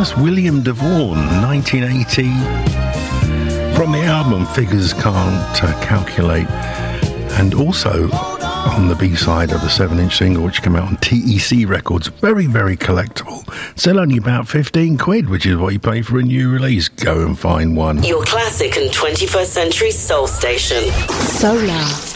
That's William DeVaughn, 1980, from the album Figures Can't Calculate, and also on the B-side of the 7-inch single, which came out on TEC Records. Very, very collectible. Still only about 15 quid, which is what you pay for a new release. Go and find one. Your classic and 21st century soul station. Solar.